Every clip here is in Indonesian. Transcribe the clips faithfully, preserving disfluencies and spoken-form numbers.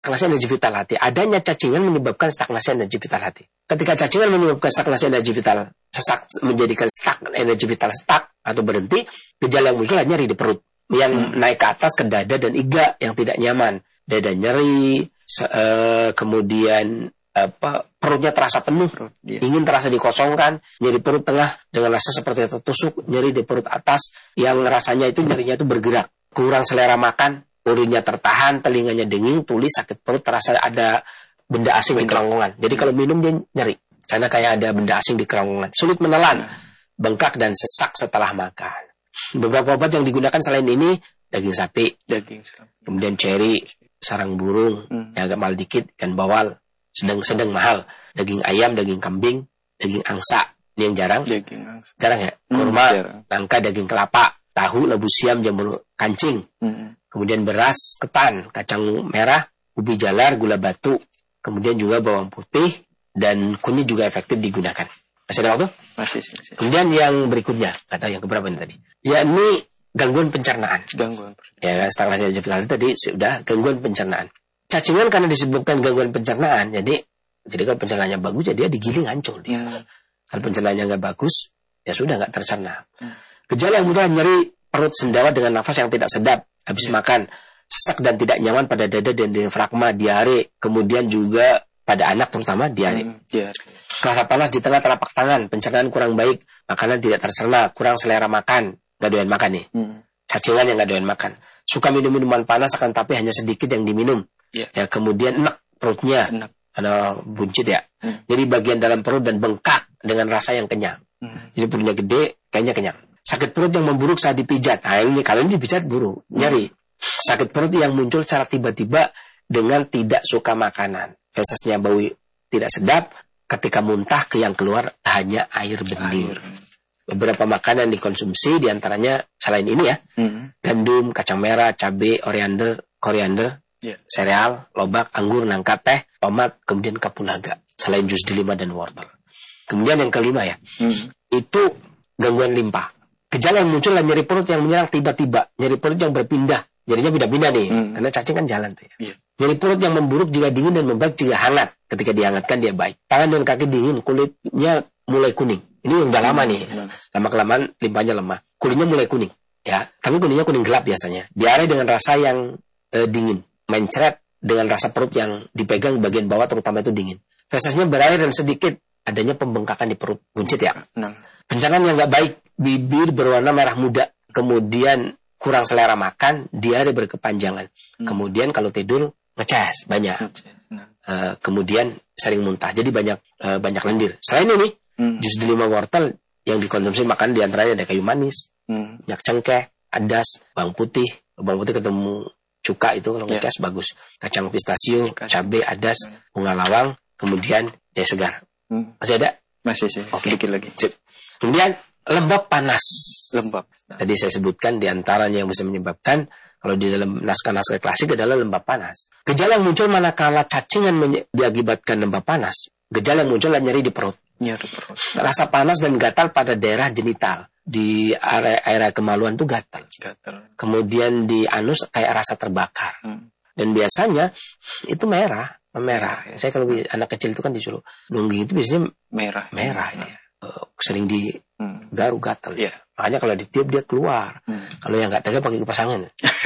stagnasi energi vital hati. Adanya cacingan menyebabkan stagnasi energi vital hati. Ketika cacingan menyebabkan stagnasi energi vital, sesak menjadikan stuck energi vital stuck atau berhenti, gejala yang muncul adalah nyeri di perut yang hmm. naik ke atas ke dada dan iga yang tidak nyaman. Dada nyeri, se- uh, kemudian apa perutnya terasa penuh, perut, yeah. ingin terasa dikosongkan, nyeri perut tengah dengan rasa seperti tertusuk, nyeri di perut atas yang rasanya itu nyerinya itu bergerak, kurang selera makan, urinnya tertahan, telinganya denging, tuli, sakit perut, terasa ada benda asing benda. di kerongkongan. Jadi kalau minum dia nyeri, karena kayak ada benda asing di kerongkongan, sulit menelan, bengkak dan sesak setelah makan. Beberapa obat yang digunakan selain ini daging sapi, daging sapi, kemudian ceri, sarang burung, hmm. yang agak mahal dikit, ikan bawal, sedang-sedang mahal, daging ayam, daging kambing, daging angsa, ini yang jarang, daging angsa. jarang ya, kurma, hmm, nangka, daging kelapa, tahu, labu siam, jamur kancing, hmm. kemudian beras, ketan, kacang merah, ubi jalar, gula batu, kemudian juga bawang putih, dan kunyit juga efektif digunakan. Masih ada waktu? Masih, masih. Kemudian yang berikutnya, nggak tahu yang keberapa ini tadi, yakni gangguan pencernaan. Gangguan pencernaan. Ya, stagnasi energi vital tadi sudah gangguan pencernaan. Cacingan karena disebabkan gangguan pencernaan, jadi jadi kalau pencernaannya bagus, jadi dia digiling hancur dia. Hmm. Kalau pencernaannya nggak bagus, ya sudah nggak tercerna. Hmm. Gejala yang mudah nyeri perut, sendawa dengan nafas yang tidak sedap habis hmm. makan, sesak dan tidak nyaman pada dada dan diafragma, diare, kemudian juga pada anak terutama diare. Hmm. Yeah. Rasa panas di tengah telapak tangan, pencernaan kurang baik, makanan tidak tercerna, kurang selera makan, nggak doyan makan nih. Hmm. Cacingan yang nggak doyan makan, suka minum minuman panas akan tapi hanya sedikit yang diminum. Yeah. Ya, kemudian enak perutnya, enak. Ada buncit ya. Hmm. Jadi bagian dalam perut dan bengkak dengan rasa yang kenyang. Hmm. Jadi perutnya gede, kayaknya kenyang. Sakit perut yang memburuk saat dipijat. Nah ini kalau ini dipijat buruk, hmm. nyeri. Sakit perut yang muncul secara tiba-tiba dengan tidak suka makanan, fesesnya bau tidak sedap. Ketika muntah ke yang keluar hanya air bening. Air. Beberapa makanan dikonsumsi diantaranya selain ini ya, mm-hmm. gandum, kacang merah, cabai, oriander, koriander, yeah. sereal, lobak, anggur, nangka, teh, tomat, kemudian kapulaga. Selain jus delima dan wortel. Kemudian yang kelima ya, mm-hmm. itu gangguan limpa. Gejala yang muncul adalah nyeri perut yang menyerang tiba-tiba, nyeri perut yang berpindah. Jadinya pindah-pindah nih, mm. karena cacing kan jalan tuh ya. Yeah. Nyeri perut yang memburuk jika dingin dan membaik jika hangat. Ketika dihangatkan dia baik. Tangan dan kaki dingin, kulitnya mulai kuning. Ini yang udah lama nih. Lama-kelamaan limpahnya lemah. Kulitnya mulai kuning. Ya, tapi kuningnya kuning gelap biasanya. Diare dengan rasa yang eh, dingin. Mencret dengan rasa perut yang dipegang bagian bawah terutama itu dingin. Fesesnya berair dan sedikit. Adanya pembengkakan di perut. Buncit ya. Pencernaan yang gak baik. Bibir berwarna merah muda. Kemudian kurang selera makan. Diare berkepanjangan. Hmm. Kemudian kalau tidur ngeces banyak. Ngeces. Nah. Uh, kemudian sering muntah. Jadi banyak uh, banyak lendir. Selain ini, hmm. jus delima wortel yang dikonsumsi makan diantaranya ada kayu manis, hmm. minyak cengkeh, adas, bawang putih. Bawang putih ketemu cuka itu kalau yeah. ngeces bagus. Kacang pistasium, cabai, adas, bunga lawang, kemudian dia segar. Hmm. Masih ada? Masih sih. Oke. Sedikit lagi. Kemudian lembab panas. Lembab. Nah. Tadi saya sebutkan diantaranya yang bisa menyebabkan. Kalau di dalam naskah-naskah klasik adalah lembab panas. Gejala yang muncul manakala cacingan menye- diakibatkan lembab panas. Gejala yang muncul adalah nyeri di perut. Nyeri perut. Rasa panas dan gatal pada daerah genital. Di area, area kemaluan itu gatal. Gatal. Kemudian di anus kayak rasa terbakar. Hmm. Dan biasanya itu merah. Merah. Ya, ya. Saya kalau anak kecil itu kan disuruh nungging itu biasanya merah. Merah ya. Uh, sering di hmm. garu gatal. Ya. Makanya kalau ditiup dia keluar. Hmm. Kalau yang nggak tega pakai kipas angin.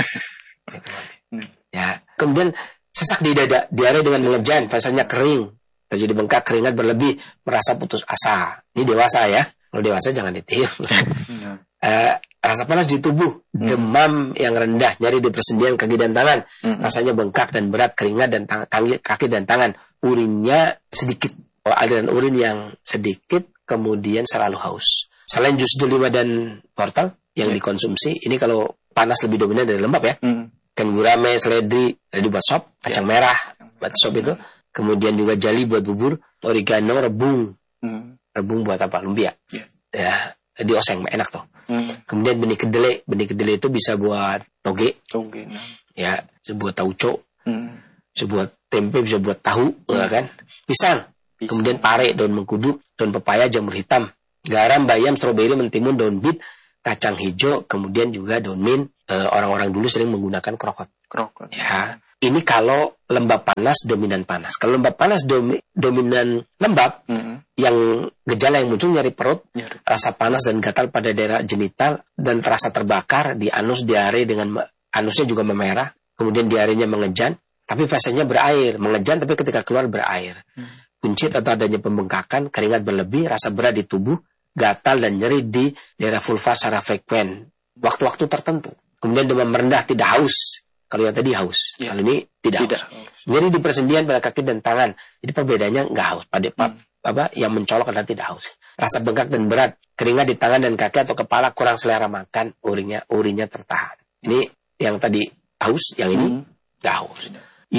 hmm. Ya. Kemudian sesak di dada, diare dengan mengejan, fasenya kering, terjadi bengkak, keringat berlebih, merasa putus asa. Ini dewasa ya. Kalau dewasa jangan ditiup. hmm. uh, rasa panas di tubuh, hmm. demam yang rendah, nyeri di persendian kaki dan tangan, hmm. rasanya bengkak dan berat, keringat dan tang- kaki dan tangan, urinnya sedikit, oh, aliran urin yang sedikit, kemudian selalu haus. Selain jus delima dan wortel yang yeah. dikonsumsi, ini kalau panas lebih dominan dari lembab ya. Mm. Kan gurame, seledri, seledri buat sop, kacang yeah. merah buat sop itu. Kemudian juga jali buat bubur, oregano, rebung. Mm. Rebung buat apa? Lumpia. Yeah. Ya, dioseng, enak tuh. Mm. Kemudian benih kedelai, benih kedelai itu bisa buat toge. Toge. Nah. Ya, bisa buat tauco. Mm. Bisa buat tempe, bisa buat tahu, mm. ya kan? Pisang. Pisang. Kemudian pare, daun mengkudu, daun pepaya, jamur hitam. Garam, bayam, stroberi, mentimun, daun bit, kacang hijau, kemudian juga daun mint. E, orang-orang dulu sering menggunakan krokot. Krokot. Ya, Ini kalau lembab panas dominan panas. Kalau lembab panas domi, dominan lembab, Mm-hmm. yang gejala yang muncul nyeri perut, Nyeri. rasa panas dan gatal pada daerah genital, dan terasa terbakar di anus, diare dengan anusnya juga memerah, kemudian diarenya mengejan, tapi fasenya berair, mengejan tapi ketika keluar berair. Hmm. Kuncit atau adanya pembengkakan, keringat berlebih, rasa berat di tubuh, gatal dan nyeri di daerah vulva secara frekuen, waktu-waktu tertentu. Kemudian demam rendah, tidak haus. Kalau yang tadi haus, ya. Kalau ini tidak, tidak haus. Nyeri di persendian pada kaki dan tangan. Jadi perbedaannya nggak haus. Pada hmm. apa yang mencolok adalah tidak haus. Rasa bengkak dan berat, keringat di tangan dan kaki atau kepala, kurang selera makan, urinnya urinnya tertahan. Ini yang tadi haus, yang ini nggak hmm. haus.